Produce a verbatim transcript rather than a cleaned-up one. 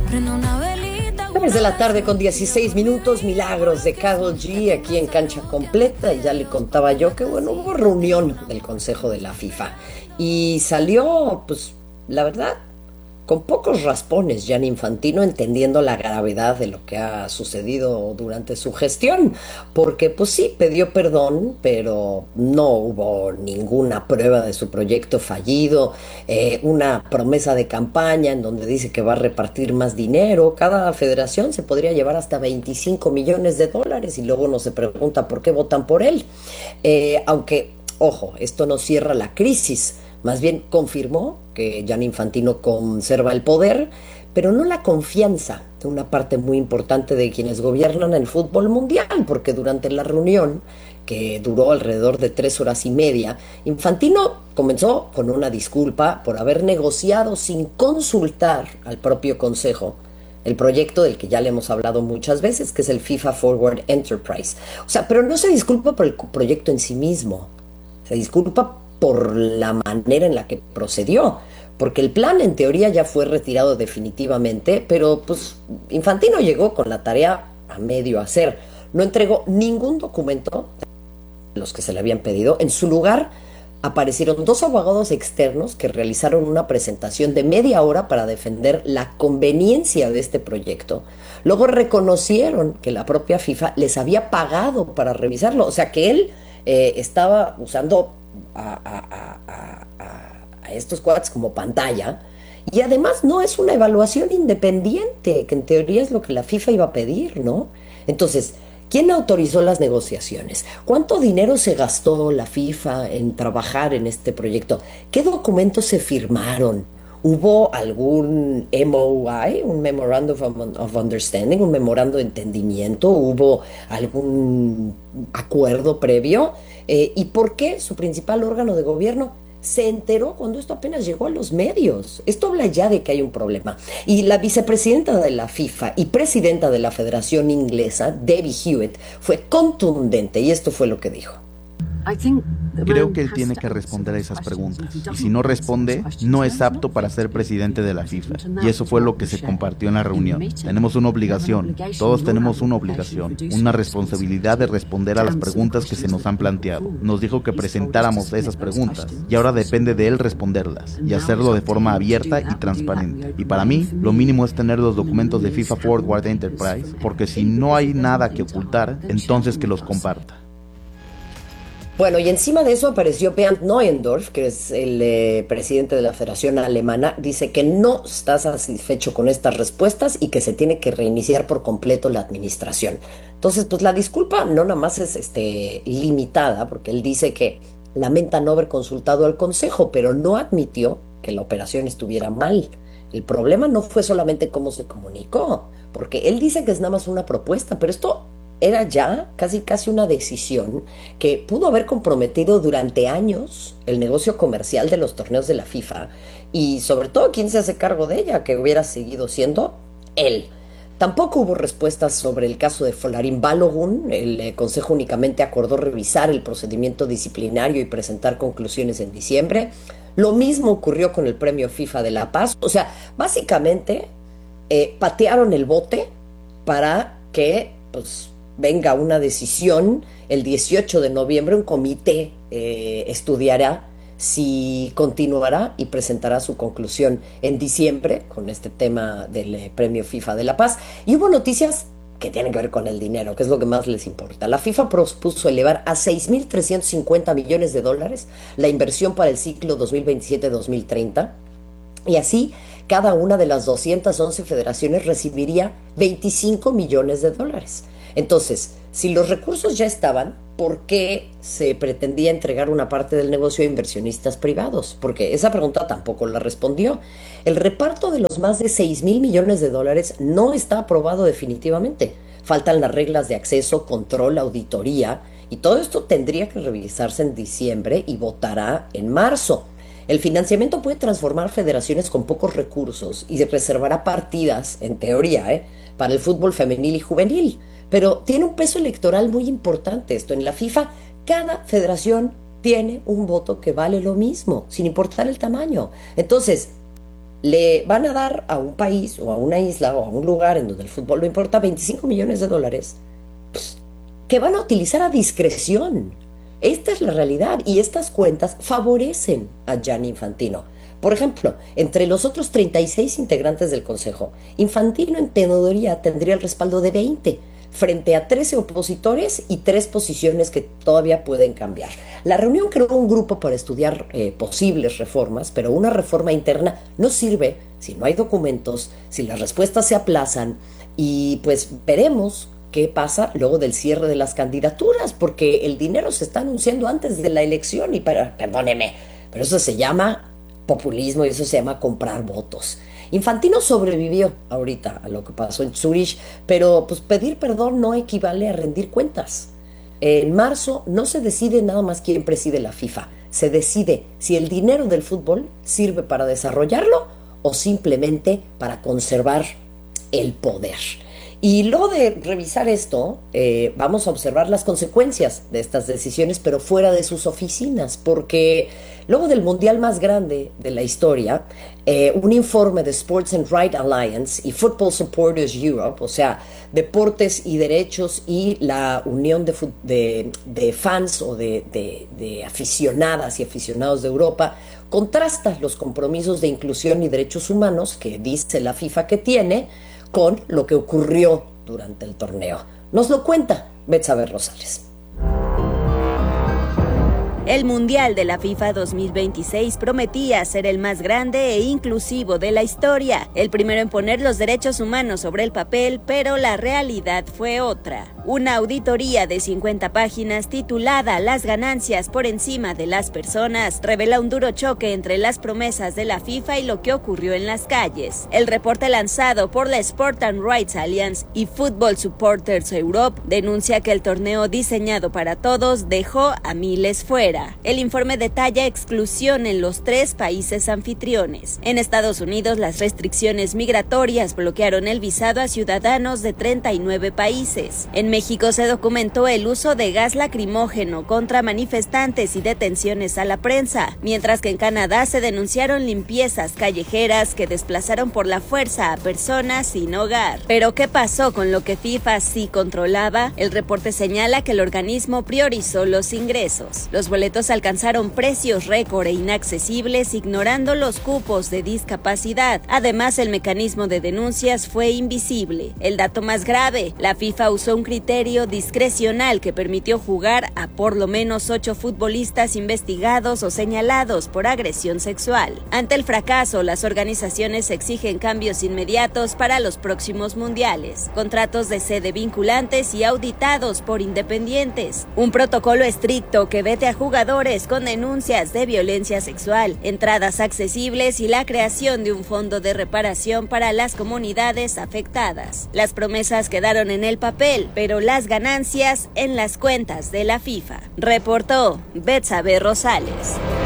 Prendo una velita. tres de la tarde con dieciséis minutos, milagros de Karol G aquí en Cancha Completa. Y ya le contaba yo que, bueno, hubo reunión del Consejo de la FIFA y salió, pues, la verdad, con pocos raspones Gianni Infantino, entendiendo la gravedad de lo que ha sucedido durante su gestión, porque pues sí, pidió perdón, pero no hubo ninguna prueba de su proyecto fallido, eh, una promesa de campaña en donde dice que va a repartir más dinero, cada federación se podría llevar hasta veinticinco millones de dólares y luego uno se pregunta por qué votan por él. Eh, aunque, ojo, esto no cierra la crisis, más bien confirmó que Gianni Infantino conserva el poder, pero no la confianza de una parte muy importante de quienes gobiernan el fútbol mundial, porque durante la reunión, que duró alrededor de tres horas y media, Infantino comenzó con una disculpa por haber negociado sin consultar al propio Consejo el proyecto del que ya le hemos hablado muchas veces, que es el FIFA Forward Enterprise. O sea, pero no se disculpa por el proyecto en sí mismo, se disculpa por la manera en la que procedió, porque el plan en teoría ya fue retirado definitivamente, pero pues Infantino llegó con la tarea a medio hacer, no entregó ningún documento de los que se le habían pedido. En su lugar aparecieron dos abogados externos que realizaron una presentación de media hora para defender la conveniencia de este proyecto. Luego reconocieron que la propia FIFA les había pagado para revisarlo, o sea que él eh, estaba usando A, a, a, a, a estos cuads como pantalla, y además no es una evaluación independiente, que en teoría es lo que la FIFA iba a pedir, ¿no? Entonces, ¿quién autorizó las negociaciones? ¿Cuánto dinero se gastó la FIFA en trabajar en este proyecto? ¿Qué documentos se firmaron? ¿Hubo algún M O I, un Memorandum of Understanding, un memorando de entendimiento? ¿Hubo algún acuerdo previo? Eh, ¿Y por qué su principal órgano de gobierno se enteró cuando esto apenas llegó a los medios? Esto habla ya de que hay un problema. Y la vicepresidenta de la FIFA y presidenta de la Federación Inglesa, Debbie Hewitt, fue contundente y esto fue lo que dijo. Creo que él tiene que responder a esas preguntas, y si no responde, no es apto para ser presidente de la FIFA. Y eso fue lo que se compartió en la reunión. Tenemos una obligación, todos tenemos una obligación, una responsabilidad de responder a las preguntas que se nos han planteado. Nos dijo que presentáramos esas preguntas, y ahora depende de él responderlas, y hacerlo de forma abierta y transparente. Y para mí, lo mínimo es tener los documentos de FIFA Forward Enterprise, porque si no hay nada que ocultar, entonces que los comparta. Bueno, y encima de eso apareció Bernd Neuendorf, que es el eh, presidente de la Federación Alemana, dice que no está satisfecho con estas respuestas y que se tiene que reiniciar por completo la administración. Entonces, pues la disculpa no nada más es este, limitada, porque él dice que lamenta no haber consultado al Consejo, pero no admitió que la operación estuviera mal. El problema no fue solamente cómo se comunicó, porque él dice que es nada más una propuesta, pero esto era ya casi casi una decisión que pudo haber comprometido durante años el negocio comercial de los torneos de la FIFA y sobre todo quién se hace cargo de ella, que hubiera seguido siendo él. Tampoco hubo respuestas sobre el caso de Folarin Balogun. El eh, Consejo únicamente acordó revisar el procedimiento disciplinario y presentar conclusiones en diciembre. Lo mismo ocurrió con el Premio FIFA de la Paz. O sea, básicamente eh, patearon el bote para que pues venga una decisión. El dieciocho de noviembre un comité eh, estudiará si continuará y presentará su conclusión en diciembre con este tema del eh, Premio FIFA de la Paz. Y hubo noticias que tienen que ver con el dinero, que es lo que más les importa. La FIFA propuso elevar a seis mil trescientos cincuenta millones de dólares la inversión para el ciclo dos mil veintisiete dos mil treinta, y así cada una de las doscientas once federaciones recibiría veinticinco millones de dólares. Entonces, si los recursos ya estaban, ¿por qué se pretendía entregar una parte del negocio a inversionistas privados? Porque esa pregunta tampoco la respondió. El reparto de los más de seis mil millones de dólares no está aprobado definitivamente. Faltan las reglas de acceso, control, auditoría, y todo esto tendría que revisarse en diciembre y votará en marzo. El financiamiento puede transformar federaciones con pocos recursos y reservará partidas, en teoría, ¿eh?, para el fútbol femenil y juvenil. Pero tiene un peso electoral muy importante esto. En la FIFA, cada federación tiene un voto que vale lo mismo, sin importar el tamaño. Entonces, le van a dar a un país o a una isla o a un lugar en donde el fútbol no importa veinticinco millones de dólares, pues, que van a utilizar a discreción. Esta es la realidad y estas cuentas favorecen a Gianni Infantino. Por ejemplo, entre los otros treinta y seis integrantes del Consejo, Infantino en teoría tendría el respaldo de veinte, frente a trece opositores y tres posiciones que todavía pueden cambiar. La reunión creó un grupo para estudiar eh, posibles reformas, pero una reforma interna no sirve si no hay documentos, si las respuestas se aplazan y pues veremos qué pasa luego del cierre de las candidaturas, porque el dinero se está anunciando antes de la elección y para, perdóneme, pero eso se llama populismo y eso se llama comprar votos. Infantino sobrevivió ahorita a lo que pasó en Zurich, pero pues pedir perdón no equivale a rendir cuentas. En marzo no se decide nada más quién preside la FIFA, se decide si el dinero del fútbol sirve para desarrollarlo o simplemente para conservar el poder. Y luego de revisar esto, eh, vamos a observar las consecuencias de estas decisiones, pero fuera de sus oficinas, porque luego del mundial más grande de la historia, eh, un informe de Sports and Right Alliance y Football Supporters Europe, o sea, Deportes y Derechos y la Unión de, de, de Fans o de, de, de aficionadas y aficionados de Europa, contrasta los compromisos de inclusión y derechos humanos que dice la FIFA que tiene con lo que ocurrió durante el torneo. Nos lo cuenta Betsabe Rosales. El Mundial de la FIFA dos mil veintiséis prometía ser el más grande e inclusivo de la historia, el primero en poner los derechos humanos sobre el papel, pero la realidad fue otra. Una auditoría de cincuenta páginas titulada Las ganancias por encima de las personas revela un duro choque entre las promesas de la FIFA y lo que ocurrió en las calles. El reporte lanzado por la Sport and Rights Alliance y Football Supporters Europe denuncia que el torneo diseñado para todos dejó a miles fuera. El informe detalla exclusión en los tres países anfitriones. En Estados Unidos, las restricciones migratorias bloquearon el visado a ciudadanos de treinta y nueve países. En México se documentó el uso de gas lacrimógeno contra manifestantes y detenciones a la prensa, mientras que en Canadá se denunciaron limpiezas callejeras que desplazaron por la fuerza a personas sin hogar. Pero ¿qué pasó con lo que FIFA sí controlaba? El reporte señala que el organismo priorizó los ingresos. Los boletos alcanzaron precios récord e inaccesibles, ignorando los cupos de discapacidad. Además, el mecanismo de denuncias fue invisible. El dato más grave, la FIFA usó un criterio discrecional que permitió jugar a por lo menos ocho futbolistas investigados o señalados por agresión sexual. Ante el fracaso, las organizaciones exigen cambios inmediatos para los próximos mundiales, contratos de sede vinculantes y auditados por independientes, un protocolo estricto que vete a jugadores con denuncias de violencia sexual, entradas accesibles y la creación de un fondo de reparación para las comunidades afectadas. Las promesas quedaron en el papel, pero las ganancias en las cuentas de la FIFA. Reportó Betsabe Rosales.